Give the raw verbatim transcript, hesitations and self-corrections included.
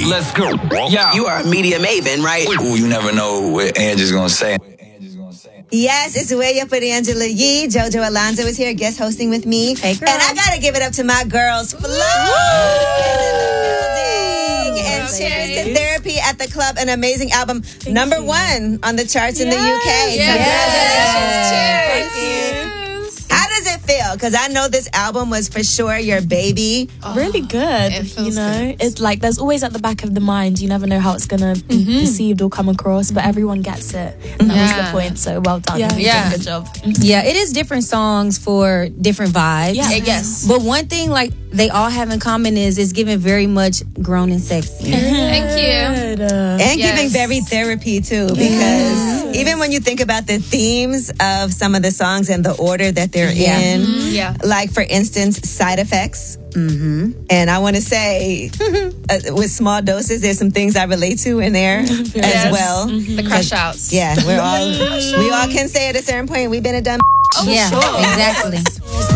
Let's go. Yeah. You are a media maven, right? Ooh, you never know what Angie's gonna say. Yes, it's Way Up with Angela Yee. Jojo Alonzo is here, guest hosting with me. Hey, girl. And I gotta give it up to my girls, Flo. And Cheers to Therapy at the Club, an amazing album. Thank Number you. one on the charts in the U K. Yes. Congratulations. Cheers. How does it feel? Because I know this album was for sure your baby. Really good. It feels you know, good. it's like there's always at the back of the mind. You never know how it's gonna be perceived or come across, but everyone gets it. And that was Yeah. the point. So well done. Yeah. You did Yeah. a good job. Yeah, it is different songs for different vibes. Yeah. Yes. But one thing like they all have in common is it's giving very much grown and sexy. Thank you. Good, uh, And Yes. giving very therapy too, because even when you think about the themes of some of the songs and the order that they're Yeah. in, Yeah. like for instance, Side Effects. Mm-hmm. And I want to say, uh, with small doses, there's some things I relate to in there as Yes. well. The crush outs. Yeah, we're all we all can say at a certain point we've been a dumb. yeah, exactly.